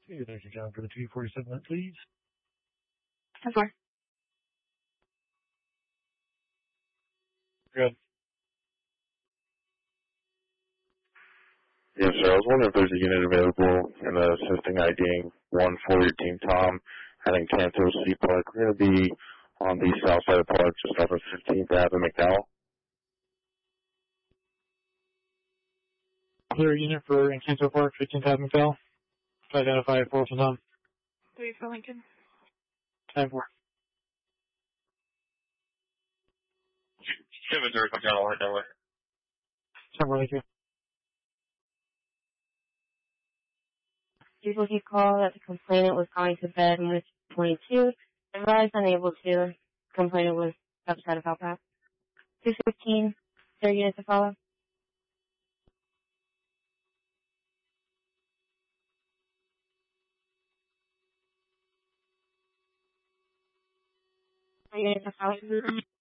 Okay, thank you, John, for the 247, please. 10-4. Good. Yes, sir. I was wondering if there's a unit available in the assisting IDing 1 for your team, Tom, heading Canto C Park. We're going to be on the south side of the park, just off of 15th Ave in McDowell. Clear unit for Encanto Park, 15th Ave, McDowell. To identify it for Tom. 3 for Lincoln. 10-4. Inventory McDowell, right that way. 10-4, thank you. People he called that the complainant was going to bed on 22. Advised unable to. Complainant was outside of help out. 215. 3 units to follow. Units to follow.